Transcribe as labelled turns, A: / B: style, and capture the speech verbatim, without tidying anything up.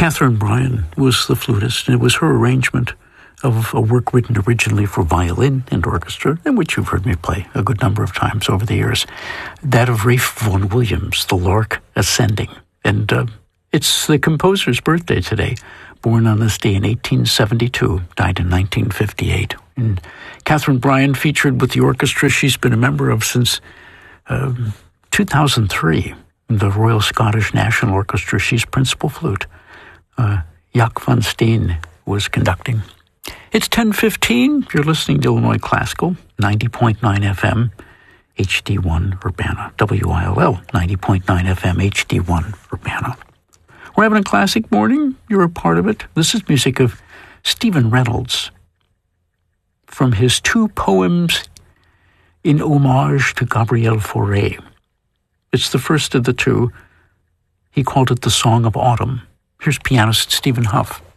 A: Catherine Bryan was the flutist, and it was her arrangement of a work written originally for violin and orchestra, and which you've heard me play a good number of times over the years, that of Ralph Vaughan Williams, The Lark Ascending. And uh, it's the composer's birthday today, born on this day in eighteen seventy-two, died in nineteen fifty-eight. And Catherine Bryan featured with the orchestra she's been a member of since um, two thousand three, in the Royal Scottish National Orchestra. She's principal flute. Uh, Jaak van Steen was conducting. It's ten fifteen. You're listening to Illinois Classical, ninety point nine F M, H D one Urbana. W I L L, ninety point nine F M, H D one Urbana. We're having a classic morning. You're a part of it. This is music of Stephen Reynolds from his two poems in homage to Gabriel Fauré. It's the first of the two. He called it The Song of Autumn. Here's pianist Stephen Huff.